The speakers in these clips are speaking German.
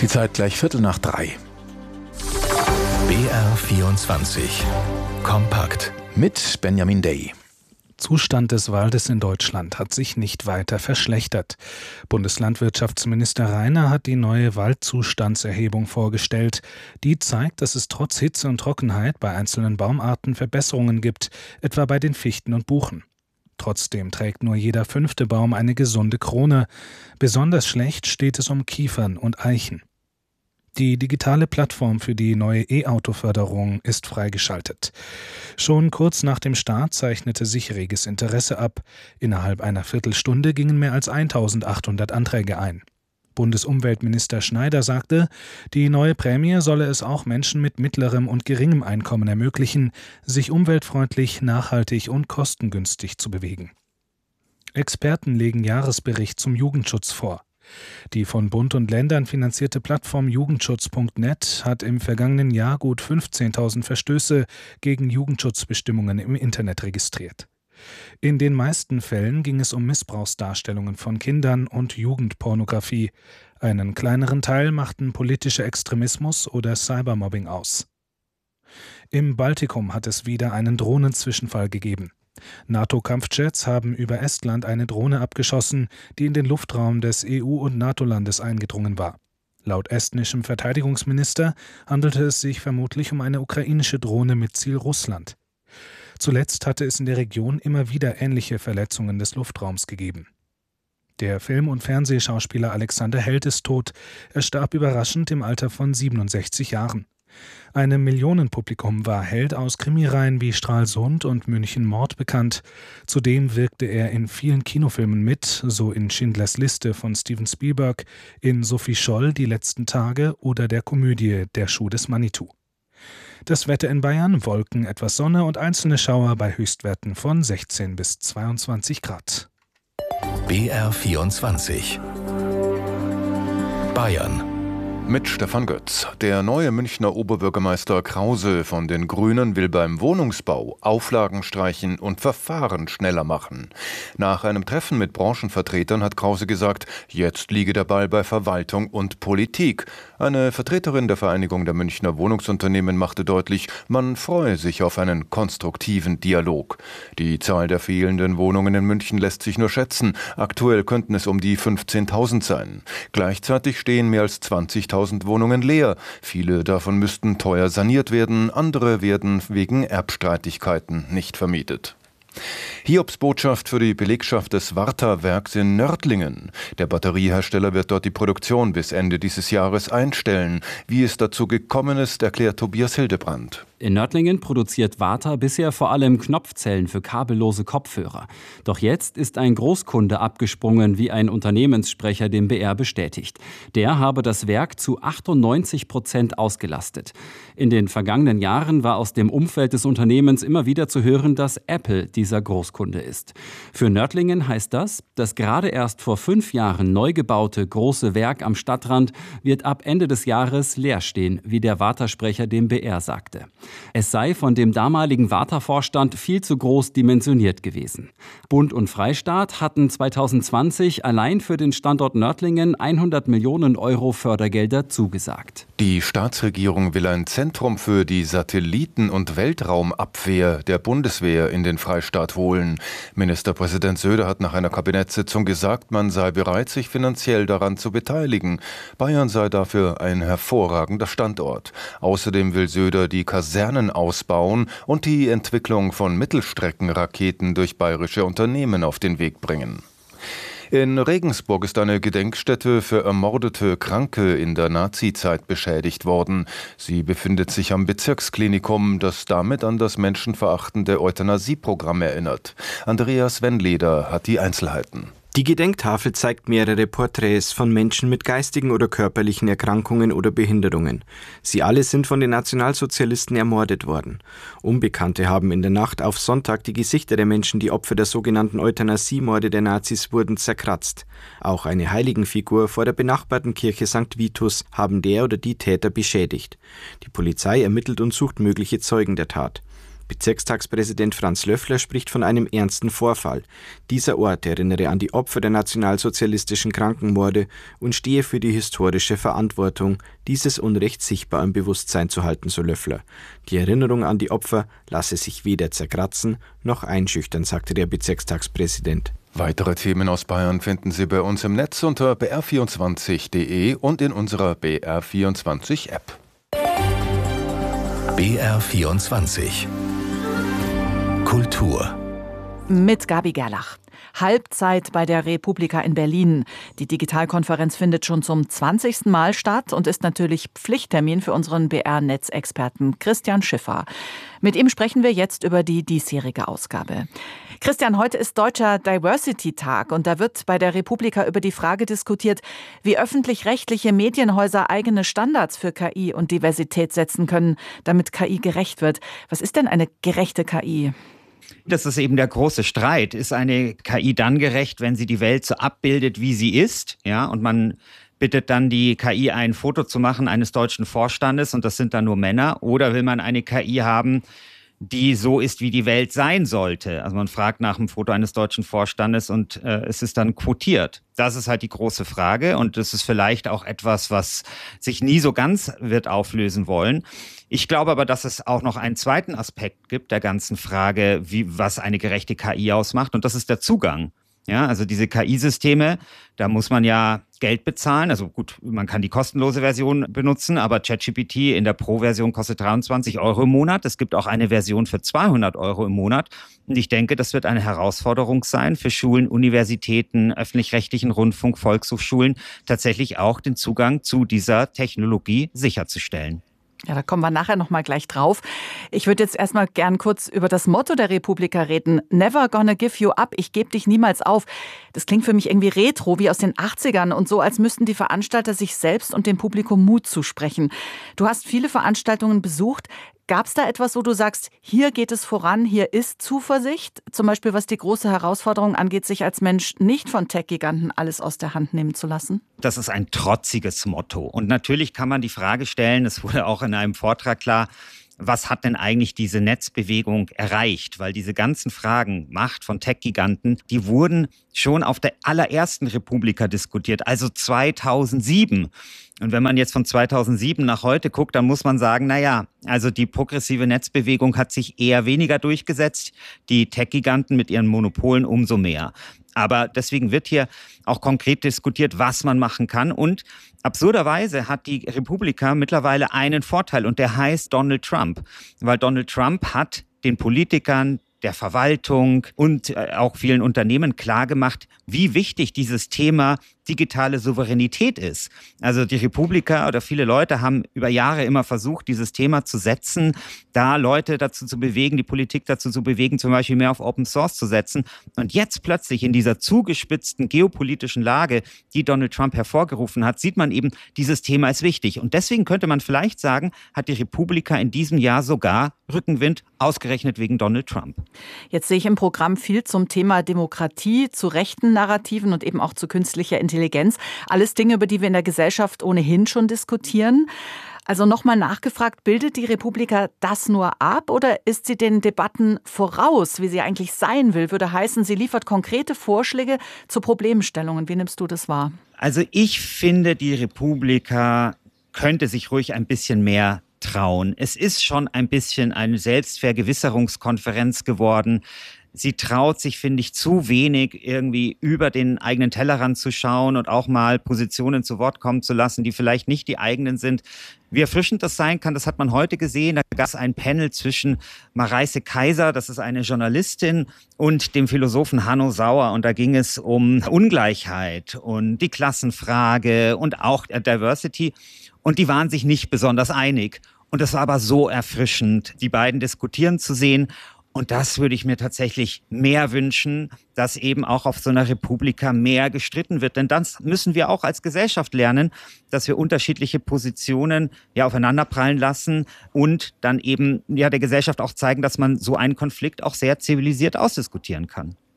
Die Zeit gleich 2:45. BR24 Kompakt Mit Benjamin Day. Zustand des Waldes in Deutschland hat sich nicht weiter verschlechtert. Bundeslandwirtschaftsminister Rainer hat die neue Waldzustandserhebung vorgestellt. Die zeigt, dass es trotz Hitze und Trockenheit bei einzelnen Baumarten Verbesserungen gibt, etwa bei den Fichten und Buchen. Trotzdem trägt nur jeder 5. Baum eine gesunde Krone. Besonders schlecht steht es um Kiefern und Eichen. Die digitale Plattform für die neue E-Auto-Förderung ist freigeschaltet. Schon kurz nach dem Start zeichnete sich reges Interesse ab. Innerhalb einer Viertelstunde gingen mehr als 1.800 Anträge ein. Bundesumweltminister Schneider sagte, die neue Prämie solle es auch Menschen mit mittlerem und geringem Einkommen ermöglichen, sich umweltfreundlich, nachhaltig und kostengünstig zu bewegen. Experten legen Jahresbericht zum Jugendschutz vor. Die von Bund und Ländern finanzierte Plattform Jugendschutz.net hat im vergangenen Jahr gut 15.000 Verstöße gegen Jugendschutzbestimmungen im Internet registriert. In den meisten Fällen ging es um Missbrauchsdarstellungen von Kindern und Jugendpornografie. Einen kleineren Teil machten politischer Extremismus oder Cybermobbing aus. Im Baltikum hat es wieder einen Drohnenzwischenfall gegeben. NATO-Kampfjets haben über Estland eine Drohne abgeschossen, die in den Luftraum des EU- und NATO-Landes eingedrungen war. Laut estnischem Verteidigungsminister handelte es sich vermutlich um eine ukrainische Drohne mit Ziel Russland. Zuletzt hatte es in der Region immer wieder ähnliche Verletzungen des Luftraums gegeben. Der Film- und Fernsehschauspieler Alexander Held ist tot. Er starb überraschend im Alter von 67 Jahren. Einem Millionenpublikum war Held aus Krimireihen wie Stralsund und München Mord bekannt. Zudem wirkte er in vielen Kinofilmen mit, so in Schindlers Liste von Steven Spielberg, in Sophie Scholl Die letzten Tage oder der Komödie Der Schuh des Manitou. Das Wetter in Bayern: Wolken, etwas Sonne und einzelne Schauer bei Höchstwerten von 16 bis 22 Grad. BR24 Bayern. Mit Stefan Götz. Der neue Münchner Oberbürgermeister Krause von den Grünen will beim Wohnungsbau Auflagen streichen und Verfahren schneller machen. Nach einem Treffen mit Branchenvertretern hat Krause gesagt, jetzt liege der Ball bei Verwaltung und Politik. Eine Vertreterin der Vereinigung der Münchner Wohnungsunternehmen machte deutlich, man freue sich auf einen konstruktiven Dialog. Die Zahl der fehlenden Wohnungen in München lässt sich nur schätzen. Aktuell könnten es um die 15.000 sein. Gleichzeitig stehen mehr als 20.000 Wohnungen leer. Viele davon müssten teuer saniert werden, andere werden wegen Erbstreitigkeiten nicht vermietet. Hiobsbotschaft für die Belegschaft des Warta-Werks in Nördlingen. Der Batteriehersteller wird dort die Produktion bis Ende dieses Jahres einstellen. Wie es dazu gekommen ist, erklärt Tobias Hildebrand. In Nördlingen produziert Warta bisher vor allem Knopfzellen für kabellose Kopfhörer. Doch jetzt ist ein Großkunde abgesprungen, wie ein Unternehmenssprecher dem BR bestätigt. Der habe das Werk zu 98% ausgelastet. In den vergangenen Jahren war aus dem Umfeld des Unternehmens immer wieder zu hören, dass Apple dieser Großkunde ist. Für Nördlingen heißt das, das gerade erst vor 5 Jahren neu gebaute große Werk am Stadtrand wird ab Ende des Jahres leer stehen, wie der Warta-Sprecher dem BR sagte. Es sei von dem damaligen Warta-Vorstand viel zu groß dimensioniert gewesen. Bund und Freistaat hatten 2020 allein für den Standort Nördlingen 100 Millionen Euro Fördergelder zugesagt. Die Staatsregierung will ein Zentrum für die Satelliten- und Weltraumabwehr der Bundeswehr in den Freistaat holen. Ministerpräsident Söder hat nach einer Kabinettssitzung gesagt, man sei bereit, sich finanziell daran zu beteiligen. Bayern sei dafür ein hervorragender Standort. Außerdem will Söder die Kasernen ausbauen und die Entwicklung von Mittelstreckenraketen durch bayerische Unternehmen auf den Weg bringen. In Regensburg ist eine Gedenkstätte für ermordete Kranke in der Nazizeit beschädigt worden. Sie befindet sich am Bezirksklinikum, das damit an das menschenverachtende Euthanasieprogramm erinnert. Andreas Wennleder hat die Einzelheiten. Die Gedenktafel zeigt mehrere Porträts von Menschen mit geistigen oder körperlichen Erkrankungen oder Behinderungen. Sie alle sind von den Nationalsozialisten ermordet worden. Unbekannte haben in der Nacht auf Sonntag die Gesichter der Menschen, die Opfer der sogenannten Euthanasiemorde der Nazis wurden, zerkratzt. Auch eine Heiligenfigur vor der benachbarten Kirche St. Vitus haben der oder die Täter beschädigt. Die Polizei ermittelt und sucht mögliche Zeugen der Tat. Bezirkstagspräsident Franz Löffler spricht von einem ernsten Vorfall. Dieser Ort erinnere an die Opfer der nationalsozialistischen Krankenmorde und stehe für die historische Verantwortung, dieses Unrecht sichtbar im Bewusstsein zu halten, so Löffler. Die Erinnerung an die Opfer lasse sich weder zerkratzen noch einschüchtern, sagte der Bezirkstagspräsident. Weitere Themen aus Bayern finden Sie bei uns im Netz unter br24.de und in unserer BR24-App. BR24 Kultur mit Gabi Gerlach. Halbzeit bei der Republika in Berlin. Die Digitalkonferenz findet schon zum 20. Mal statt und ist natürlich Pflichttermin für unseren BR-Netzexperten Christian Schiffer. Mit ihm sprechen wir jetzt über die diesjährige Ausgabe. Christian, heute ist Deutscher Diversity-Tag und da wird bei der Republika über die Frage diskutiert, wie öffentlich-rechtliche Medienhäuser eigene Standards für KI und Diversität setzen können, damit KI gerecht wird. Was ist denn eine gerechte KI? Das ist eben der große Streit. Ist eine KI dann gerecht, wenn sie die Welt so abbildet, wie sie ist? Ja, und man bittet dann die KI, ein Foto zu machen eines deutschen Vorstandes und das sind dann nur Männer? Oder will man eine KI haben, die so ist, wie die Welt sein sollte? Also man fragt nach einem Foto eines deutschen Vorstandes und es ist dann quotiert. Das ist halt die große Frage und das ist vielleicht auch etwas, was sich nie so ganz wird auflösen wollen. Ich glaube aber, dass es auch noch einen zweiten Aspekt gibt der ganzen Frage, was eine gerechte KI ausmacht, und das ist der Zugang. Ja, also diese KI-Systeme, da muss man ja Geld bezahlen. Also gut, man kann die kostenlose Version benutzen, aber ChatGPT in der Pro-Version kostet 23 € im Monat. Es gibt auch eine Version für 200 € im Monat. Und ich denke, das wird eine Herausforderung sein für Schulen, Universitäten, öffentlich-rechtlichen Rundfunk, Volkshochschulen, tatsächlich auch den Zugang zu dieser Technologie sicherzustellen. Ja, da kommen wir nachher noch mal gleich drauf. Ich würde jetzt erstmal gern kurz über das Motto der Republika reden. Never gonna give you up. Ich gebe dich niemals auf. Das klingt für mich irgendwie retro, wie aus den 80ern und so, als müssten die Veranstalter sich selbst und dem Publikum Mut zusprechen. Du hast viele Veranstaltungen besucht. Gab es da etwas, wo du sagst, hier geht es voran, hier ist Zuversicht? Zum Beispiel, was die große Herausforderung angeht, sich als Mensch nicht von Tech-Giganten alles aus der Hand nehmen zu lassen? Das ist ein trotziges Motto. Und natürlich kann man die Frage stellen, es wurde auch in einem Vortrag klar, was hat denn eigentlich diese Netzbewegung erreicht? Weil diese ganzen Fragen, Macht von Tech-Giganten, die wurden schon auf der allerersten Republika diskutiert, also 2007. Und wenn man jetzt von 2007 nach heute guckt, dann muss man sagen, naja, also die progressive Netzbewegung hat sich eher weniger durchgesetzt, die Tech-Giganten mit ihren Monopolen umso mehr. Aber deswegen wird hier auch konkret diskutiert, was man machen kann. Und absurderweise hat die Republika mittlerweile einen Vorteil und der heißt Donald Trump. Weil Donald Trump hat den Politikern, der Verwaltung und auch vielen Unternehmen klargemacht, wie wichtig dieses Thema digitale Souveränität ist. Also die Republika oder viele Leute haben über Jahre immer versucht, dieses Thema zu setzen, da Leute dazu zu bewegen, die Politik dazu zu bewegen, zum Beispiel mehr auf Open Source zu setzen. Und jetzt plötzlich in dieser zugespitzten geopolitischen Lage, die Donald Trump hervorgerufen hat, sieht man eben, dieses Thema ist wichtig. Und deswegen könnte man vielleicht sagen, hat die Republika in diesem Jahr sogar Rückenwind, ausgerechnet wegen Donald Trump. Jetzt sehe ich im Programm viel zum Thema Demokratie, zu rechten Narrativen und eben auch zu künstlicher Intelligenz. Alles Dinge, über die wir in der Gesellschaft ohnehin schon diskutieren. Also nochmal nachgefragt, bildet die Republika das nur ab oder ist sie den Debatten voraus, wie sie eigentlich sein will? Würde heißen, sie liefert konkrete Vorschläge zu Problemstellungen. Wie nimmst du das wahr? Also ich finde, die Republika könnte sich ruhig ein bisschen mehr trauen. Es ist schon ein bisschen eine Selbstvergewisserungskonferenz geworden. Sie traut sich, finde ich, zu wenig irgendwie über den eigenen Tellerrand zu schauen und auch mal Positionen zu Wort kommen zu lassen, die vielleicht nicht die eigenen sind. Wie erfrischend das sein kann, das hat man heute gesehen. Da gab es ein Panel zwischen Mareise Kaiser, das ist eine Journalistin, und dem Philosophen Hanno Sauer. Und da ging es um Ungleichheit und die Klassenfrage und auch Diversity. Und die waren sich nicht besonders einig. Und es war aber so erfrischend, die beiden diskutieren zu sehen. Und das würde ich mir tatsächlich mehr wünschen, dass eben auch auf so einer Republika mehr gestritten wird. Denn dann müssen wir auch als Gesellschaft lernen, dass wir unterschiedliche Positionen aufeinanderprallen lassen und dann eben der Gesellschaft auch zeigen, dass man so einen Konflikt auch sehr zivilisiert ausdiskutieren kann.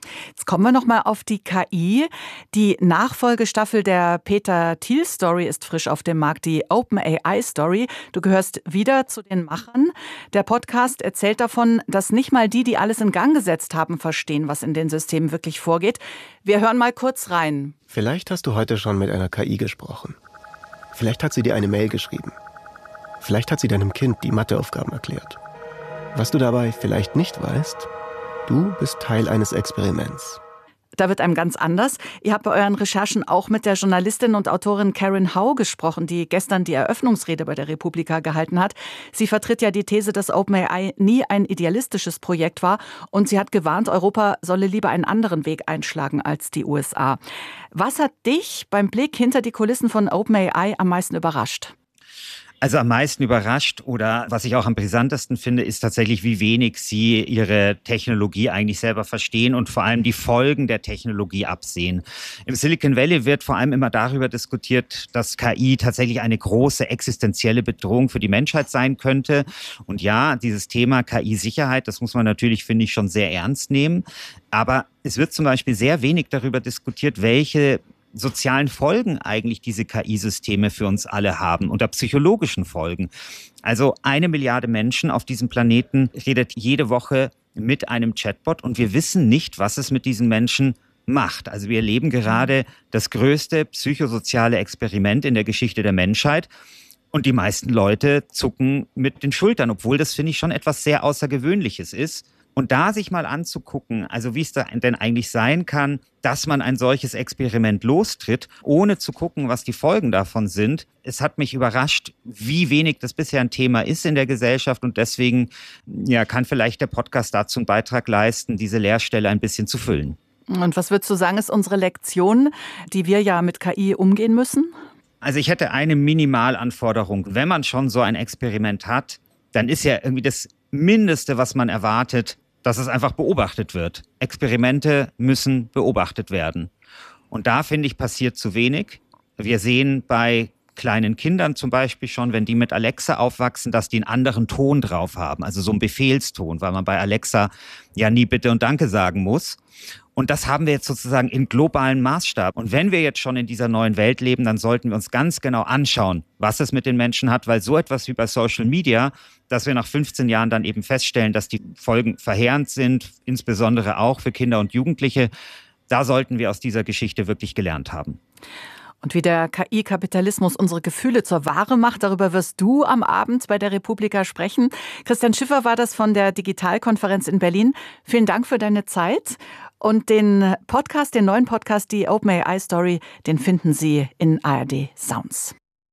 Jetzt kommen wir noch mal auf die KI. Die Nachfolgestaffel der Peter-Thiel-Story ist frisch auf dem Markt, die OpenAI-Story. Du gehörst wieder zu den Machern. Der Podcast erzählt davon, dass nicht mal die alles in Gang gesetzt haben, verstehen, was in den Systemen wirklich vorgeht. Wir hören mal kurz rein. Vielleicht hast du heute schon mit einer KI gesprochen. Vielleicht hat sie dir eine Mail geschrieben. Vielleicht hat sie deinem Kind die Matheaufgaben erklärt. Was du dabei vielleicht nicht weißt: Du bist Teil eines Experiments. Da wird einem ganz anders. Ihr habt bei euren Recherchen auch mit der Journalistin und Autorin Karen Hau gesprochen, die gestern die Eröffnungsrede bei der Republika gehalten hat. Sie vertritt ja die These, dass OpenAI nie ein idealistisches Projekt war, und sie hat gewarnt, Europa solle lieber einen anderen Weg einschlagen als die USA. Was hat dich beim Blick hinter die Kulissen von OpenAI am meisten überrascht? Also am meisten überrascht oder was ich auch am brisantesten finde, ist tatsächlich, wie wenig sie ihre Technologie eigentlich selber verstehen und vor allem die Folgen der Technologie absehen. Im Silicon Valley wird vor allem immer darüber diskutiert, dass KI tatsächlich eine große existenzielle Bedrohung für die Menschheit sein könnte. Und ja, dieses Thema KI-Sicherheit, das muss man natürlich, finde ich, schon sehr ernst nehmen. Aber es wird zum Beispiel sehr wenig darüber diskutiert, welche sozialen Folgen eigentlich diese KI-Systeme für uns alle haben, unter psychologischen Folgen. Also 1 Milliarde Menschen auf diesem Planeten redet jede Woche mit einem Chatbot und wir wissen nicht, was es mit diesen Menschen macht. Also wir erleben gerade das größte psychosoziale Experiment in der Geschichte der Menschheit. Und die meisten Leute zucken mit den Schultern, obwohl das, finde ich, schon etwas sehr Außergewöhnliches ist. Und da sich mal anzugucken, also wie es da denn eigentlich sein kann, dass man ein solches Experiment lostritt, ohne zu gucken, was die Folgen davon sind. Es hat mich überrascht, wie wenig das bisher ein Thema ist in der Gesellschaft. Und deswegen kann vielleicht der Podcast dazu einen Beitrag leisten, diese Leerstelle ein bisschen zu füllen. Und was würdest du sagen, ist unsere Lektion, die wir ja mit KI umgehen müssen? Also ich hätte eine Minimalanforderung. Wenn man schon so ein Experiment hat, dann ist ja irgendwie das Mindeste, was man erwartet, dass es einfach beobachtet wird. Experimente müssen beobachtet werden. Und da, finde ich, passiert zu wenig. Wir sehen bei kleinen Kindern zum Beispiel schon, wenn die mit Alexa aufwachsen, dass die einen anderen Ton drauf haben, also so einen Befehlston, weil man bei Alexa ja nie Bitte und Danke sagen muss. Und das haben wir jetzt sozusagen in globalen Maßstab. Und wenn wir jetzt schon in dieser neuen Welt leben, dann sollten wir uns ganz genau anschauen, was es mit den Menschen hat, weil so etwas wie bei Social Media, dass wir nach 15 Jahren dann eben feststellen, dass die Folgen verheerend sind, insbesondere auch für Kinder und Jugendliche, da sollten wir aus dieser Geschichte wirklich gelernt haben. Und wie der KI-Kapitalismus unsere Gefühle zur Ware macht, darüber wirst du am Abend bei der Republika sprechen. Christian Schiffer war das von der Digitalkonferenz in Berlin. Vielen Dank für deine Zeit. Und den neuen Podcast, die OpenAI-Story, den finden Sie in ARD Sounds.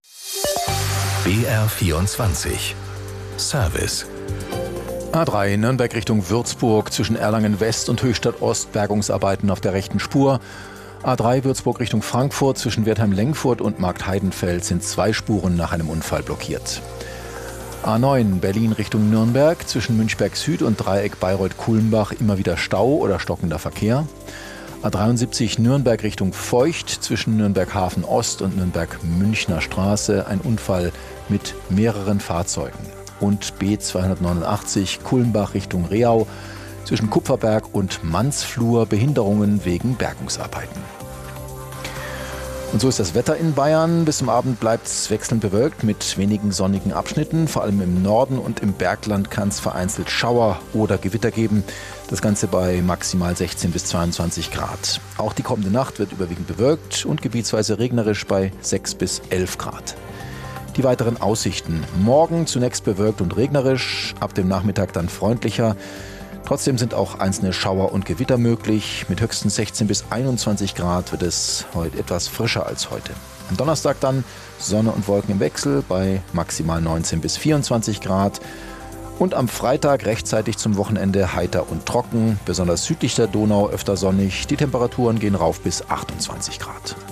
BR24 Service. A3 Nürnberg Richtung Würzburg zwischen Erlangen West und Höchstadt Ost, Bergungsarbeiten auf der rechten Spur. A3 Würzburg Richtung Frankfurt zwischen Wertheim-Lengfurt und Marktheidenfeld sind 2 Spuren nach einem Unfall blockiert. A9 Berlin Richtung Nürnberg zwischen Münchberg Süd und Dreieck Bayreuth-Kulmbach immer wieder Stau oder stockender Verkehr. A73 Nürnberg Richtung Feucht zwischen Nürnberg Hafen Ost und Nürnberg Münchner Straße ein Unfall mit mehreren Fahrzeugen. Und B289 Kulmbach Richtung Reau zwischen Kupferberg und Mannsflur Behinderungen wegen Bergungsarbeiten. Und so ist das Wetter in Bayern. Bis zum Abend bleibt es wechselnd bewölkt mit wenigen sonnigen Abschnitten. Vor allem im Norden und im Bergland kann es vereinzelt Schauer oder Gewitter geben. Das Ganze bei maximal 16 bis 22 Grad. Auch die kommende Nacht wird überwiegend bewölkt und gebietsweise regnerisch bei 6 bis 11 Grad. Die weiteren Aussichten. Morgen zunächst bewölkt und regnerisch, ab dem Nachmittag dann freundlicher. Trotzdem sind auch einzelne Schauer und Gewitter möglich. Mit höchstens 16 bis 21 Grad wird es heute etwas frischer als heute. Am Donnerstag dann Sonne und Wolken im Wechsel bei maximal 19 bis 24 Grad. Und am Freitag rechtzeitig zum Wochenende heiter und trocken, besonders südlich der Donau öfter sonnig. Die Temperaturen gehen rauf bis 28 Grad.